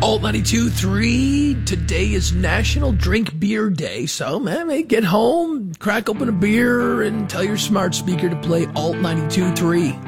Alt 92.3. Today is National Drink Beer Day, so man, get home, crack open a beer, and tell your smart speaker to play Alt 92.3.